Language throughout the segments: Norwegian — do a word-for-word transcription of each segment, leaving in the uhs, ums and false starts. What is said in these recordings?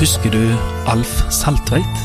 Husker du Alf Saltveit?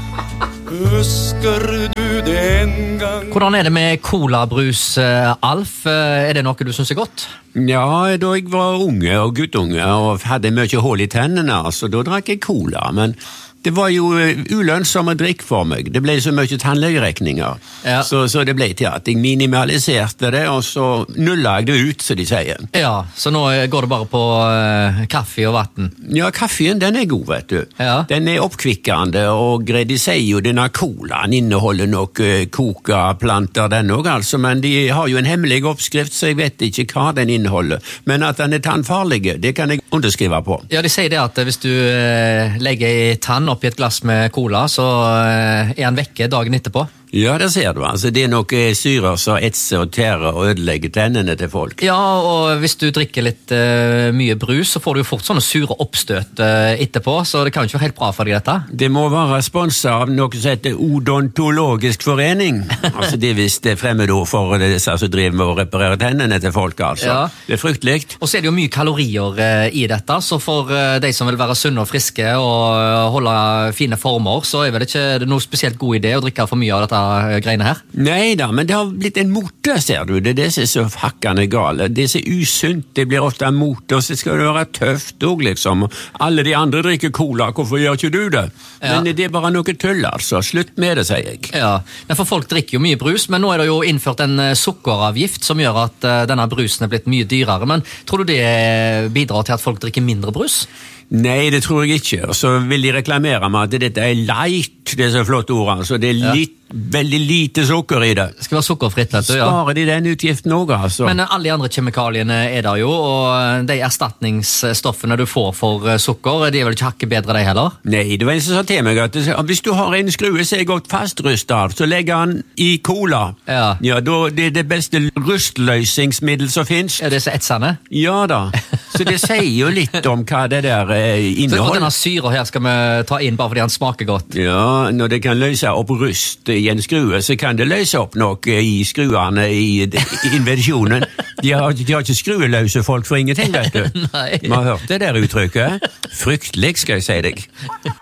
Husker du det en gang? Hvordan er det med colabrus, Alf? Er det noe du synes er godt? Ja, da jeg var unge og guttunge og hadde mye hull i tennene, altså, da drakk jeg cola, men det var jo ulønnsomme drikk for meg. Det ble så mye tannlegeregninger, ja. så, så det ble til at jeg minimaliserte det, og så nulla jeg det ut, så de sier. Ja, så nå går det bare på uh, kaffe og vatten? Ja, kaffen, den er god, vet du. Ja. Den er oppkvikkende, og de sier jo denne colaen inneholder nok uh, kokaplanter, den også, altså, men de har jo en hemmelig oppskrift, så jeg vet ikke hva den inneholder. Men at den er tannfarlig, det kan jeg underskrive på. Ja, de sier det at hvis du uh, legger tann oppi et glass med cola, så er han vekke dagen etterpå. Ja, det ser du. Altså, det er noe syrer som etser og tærer og ødelegger tennene til folk. Ja, og hvis du drikker litt uh, mye brus, så får du jo fort sånne sure oppstøt uh, etterpå, så det kan jo ikke være helt bra for deg dette. Det må være sponset av noe som heter odontologisk forening. Altså, det er visst det fremmedord for disse som driver med å reparere tennene til folk, altså. Ja. Det er fryktelig. Og så er det jo mye kalorier uh, i dette, så for uh, de som vil være sunne og friske og uh, holde fine former, så er vel ikke det noe spesielt god idé å drikke for mye av dette greiene her? Nei da, men det har blitt en mote, ser du. Det er det som er så hakkende gale. Det er så usunt, det blir ofte en mote, og så skal det være tøft også, liksom. Alle de andre drikker cola, hvorfor gjør ikke du det? Ja. Men det er bare noe tull, altså. Slutt med det, sier jeg. Ja, for folk drikker jo mye brus, men nå er det jo innført en sukkeravgift som gjør at uh, denne brusen er blitt mye dyrere, men tror du det bidrar til at folk drikker mindre brus? Nei, det tror jeg ikke. Og så vil de reklamere med at dette er light, det er så flott ord, altså. Det er litt, ja. Veldig lite sukker i det. Det skal være sukkerfritt, vet du, ja. Sparer de den utgiften også, altså. Men alle de andre kjemikaliene er der jo, og de erstatningsstoffene du får for sukker, de er vel ikke hakket bedre de heller? Nei, det var en som sa til meg at hvis du har en skrue som er godt fastrustet, så legger han i cola. Ja. Ja, da, det er det beste rustløsningsmiddel som finnes. Er det så etsende? Ja da. Så det sier jo litt om hva det der eh, inneholder. Så denne syra her skal vi ta inn bare fordi han smaker godt? Ja, når det kan løse opp rust i en skrue, så kan det løse opp noe i skruene i, i inversjonen. De har, de har ikke skrueløse folk for ingenting, vet du. Nei. Man har hørt det der uttrykket. Fryktelig, skal jeg si deg.